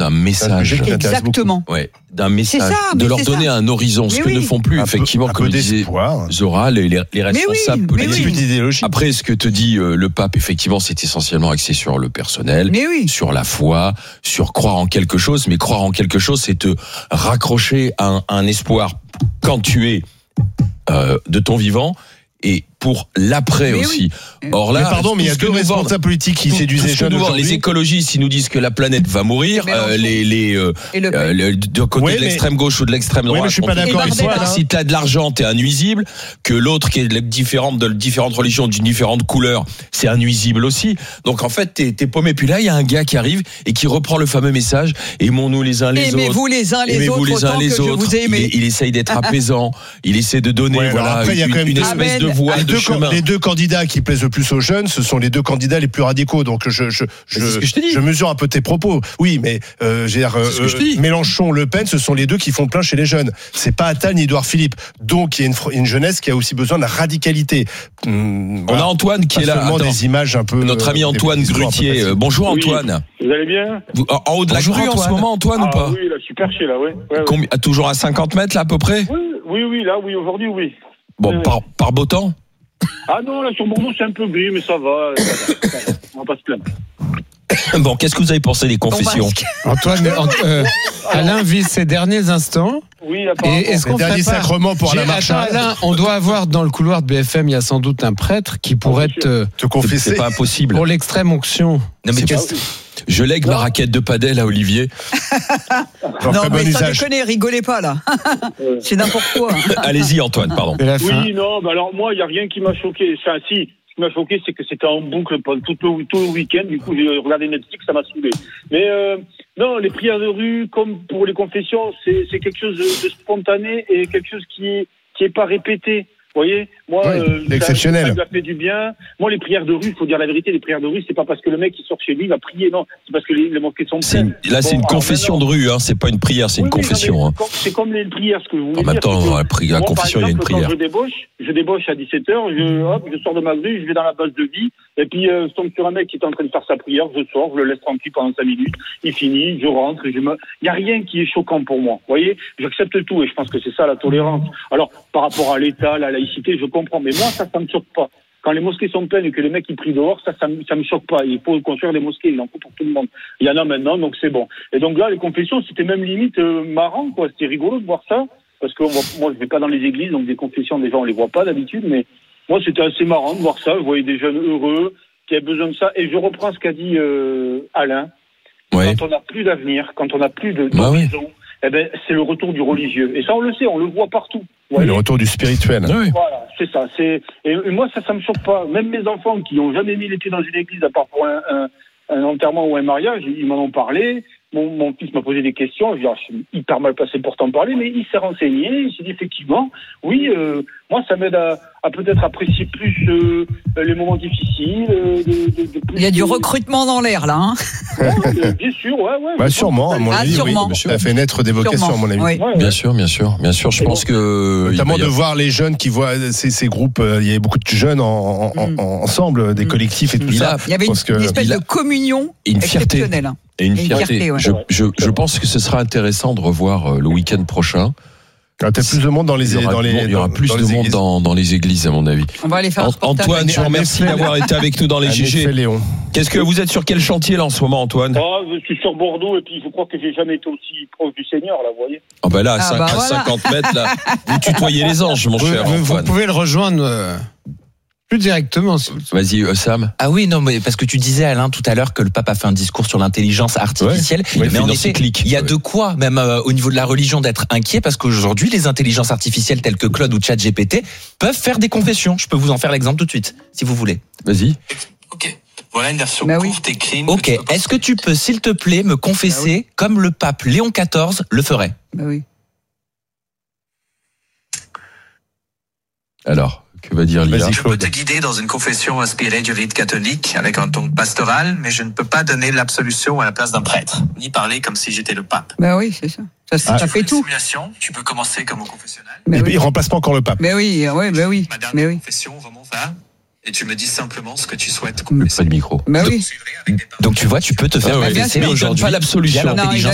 d'un message. Exactement. Ouais, d'un message. C'est ça, de mais leur c'est donner ça. un horizon, ce Mais que oui. ne font plus, effectivement, comme disait Zora, les responsables politiques. d'idéologie. Après, ce que te dit le pape, effectivement, c'est essentiellement axé sur le personnel, sur la foi, sur croire en quelque chose. Mais croire en quelque chose, c'est te raccrocher à un espoir quand tu es de ton vivant. Et pour l'après aussi. Or là, mais il y a deux responsables politiques qui séduisent les jeunes aujourd'hui. Les écologistes, ils nous disent que la planète va mourir. Du côté de l'extrême gauche ou de l'extrême droite. Oui, mais je suis pas d'accord avec toi. Si t'as de l'argent, t'es un nuisible. Que l'autre qui est de différentes religions, d'une différente couleur, c'est un nuisible aussi. Donc en fait, t'es paumé. Puis là, il y a un gars qui arrive et qui reprend le fameux message. Aimons-nous les uns les autres. Aimez-vous les uns les autres autant que je vous ai aimé. Il essaye d'être apaisant. Il essaie de donner une espèce de voie de chemin. Les deux candidats qui plaisent le plus aux jeunes, ce sont les deux candidats les plus radicaux. Donc je mesure un peu tes propos. Oui, mais Mélenchon, Le Pen, ce sont les deux qui font plein chez les jeunes. C'est pas Attal ni Édouard Philippe. Donc il y a une jeunesse qui a aussi besoin de radicalité. On a Antoine qui est là. Des images un peu. Notre ami Antoine Grutier. Bonjour Antoine. Vous allez bien? En haut de la grue en ce moment, Antoine, ou pas? Oui, là, je suis perché là, ouais. Toujours à 50 mètres là à peu près? Oui, là, aujourd'hui, oui. Bon, par beau temps? Ah non, là sur Bordeaux c'est un peu gris, mais ça va. On va pas se plaindre. Bon, qu'est-ce que vous avez pensé des confessions? Antoine, Alain vit ses derniers instants. Oui, et est-ce qu'on dernier sacrement pour Alain Marchal? Alain, on doit avoir dans le couloir de BFM, il y a sans doute un prêtre qui pourrait te confesser. C'est pas impossible. Pour l'extrême onction. Non, mais je lègue ma raquette de padel à Olivier. Non, mais sans déconner, rigolez pas là. C'est n'importe quoi. Allez-y Antoine, pardon. Oui, non, alors moi, il n'y a rien qui m'a choqué. Enfin, si, ce qui m'a choqué, c'est que c'était en boucle tout le week-end. Du coup, j'ai regardé Netflix, ça m'a saoulé. Mais non, les prières de rue, comme pour les confessions, c'est quelque chose de spontané et quelque chose qui est pas répété. Vous voyez, moi, exceptionnel. Ça lui a fait du bien. Moi, les prières de rue, il faut dire la vérité, les prières de rue, c'est pas parce que le mec il sort chez lui, il va prier, non, c'est parce que les mosquées sont pleines. Là, c'est une confession de rue, hein, c'est pas une prière, c'est une confession. Non, c'est comme les prières, ce que je voulais dire. En même temps, la confession, il y a une prière. Quand je débauche à 17h, je sors de ma rue, je vais dans la base de vie, et puis je tombe sur un mec qui est en train de faire sa prière, je sors, je le laisse tranquille pendant 5 minutes, il finit, je rentre, il y a rien qui est choquant pour moi. Vous voyez, j'accepte tout, et je pense que c'est ça la tolérance. Alors, par rapport à l'État, la laïcité, je comprends. Mais moi, ça me choque pas. Quand les mosquées sont pleines et que les mecs ils prient dehors, ça me choque pas. Il faut construire des mosquées, il en faut pour tout le monde. Il y en a maintenant, donc c'est bon. Et donc là, les confessions, c'était même limite marrant, quoi. C'était rigolo de voir ça, parce que moi, je vais pas dans les églises, donc des confessions, des gens, on les voit pas d'habitude, mais moi, c'était assez marrant de voir ça. Je voyais des jeunes heureux qui avaient besoin de ça. Et je reprends ce qu'a dit Alain. Ouais. Quand on n'a plus d'avenir, quand on n'a plus d'horizon, eh ben, c'est le retour du religieux. Et ça, on le sait, on le voit partout. Oui, le retour du spirituel. Oui. Voilà, c'est ça. Et moi, ça me choque pas. Même mes enfants qui n'ont jamais mis les pieds dans une église, à part pour un enterrement ou un mariage, ils m'en ont parlé. Mon fils m'a posé des questions. Je suis hyper mal placé pour t'en parler, mais il s'est renseigné. Il s'est dit effectivement, oui, moi, ça m'aide à peut-être apprécier plus les moments difficiles. Il y a du recrutement dans l'air, là. Hein. Bien sûr, ouais. Bah, sûrement, à mon avis, sûrement. Oui. Ça fait naître des vocations, à mon avis. Oui. Bien sûr. Je pense que notamment de voir les jeunes qui voient ces groupes. Il y avait beaucoup de jeunes ensemble, des collectifs et tout ça. Il y avait une espèce de communion exceptionnelle. Et une fierté. Je pense que ce sera intéressant de revoir le week-end prochain. Il y aura peut-être plus de monde dans les églises. Il y aura plus de monde dans les églises, à mon avis. On va aller faire Antoine, je vous remercie d'avoir été avec nous dans les GG. Qu'est-ce que vous êtes sur quel chantier là en ce moment, Antoine? Je suis sur Bordeaux et puis je crois que j'ai jamais été aussi proche du Seigneur, là, vous voyez. Ah ben là, à 50 mètres, là, vous tutoyez les anges, mon cher Antoine. Vous pouvez le rejoindre plus directement. Vas-y, Sam. Ah oui, non, mais parce que tu disais, Alain, tout à l'heure que le pape a fait un discours sur l'intelligence artificielle. Ouais, mais en effet, il y a de quoi, même au niveau de la religion, d'être inquiet, parce qu'aujourd'hui, les intelligences artificielles telles que Claude ou ChatGPT peuvent faire des confessions. Je peux vous en faire l'exemple tout de suite, si vous voulez. Vas-y. Ok. Voilà une version courte et clean. Ok. Est-ce que tu peux, s'il te plaît, me confesser comme le pape Léon XIV le ferait? Oui. Alors, que va dire Lila? Je peux te guider dans une confession inspirée du rite catholique avec un ton pastoral, mais je ne peux pas donner l'absolution à la place d'un prêtre, ni parler comme si j'étais le pape. Ben oui, c'est ça. Ça fait tout. Simulation, tu peux commencer comme au confessionnal. Mais il remplace pas encore le pape. Mais oui. Ma dernière confession remonte à... Et tu me dis simplement ce que tu souhaites confesser. Pas de micro. Mais oui. Donc tu vois, tu peux te faire confesser aujourd'hui. Pas l'absolution.